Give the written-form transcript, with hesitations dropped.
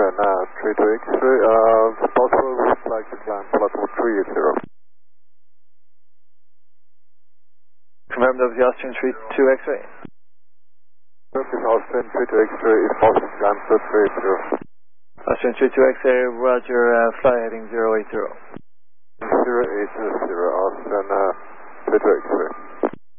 Austrian 32 X-ray, if possible, would like to climb platform 380. Confirm that was the Austrian 32 X-ray. Perfect, Austrian 32 X-ray, if possible, climb 380. Austrian 32 X-ray, roger, fly heading 080. 080, Austrian 32 X-ray.